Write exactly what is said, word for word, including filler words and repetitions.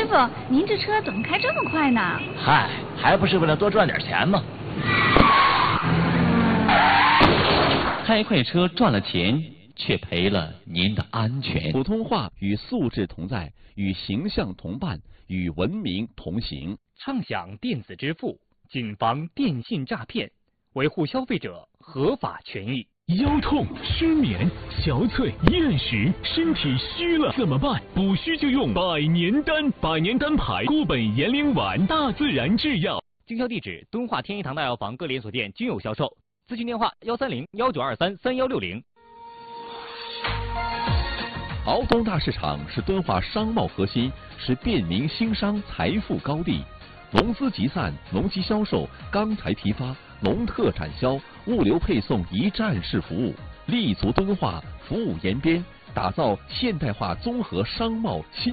傅，您这车怎么开这么快呢？ 嗨，还不是为了多赚点钱吗？ 开快车赚了钱，却赔了您的安全。 普通话与素质同在，与形象同伴，与文明同行。 畅享电子支付，谨防电信诈骗，维护消费者合法权益。 腰痛、失眠、憔悴、厌食，身体虚了怎么办？补虚就用百年丹，百年丹牌固本延龄丸，大自然制药。 经销地址：敦化天一堂大药房各连锁店均有销售。咨询电话：幺三零幺九二三三幺六零。 敖东大市场是敦化商贸核心，是便民兴商财富高地。农资集散、农机销售、钢材批发、农特产销、物流配送一站式服务，立足敦化，服务延边，打造现代化综合商贸新。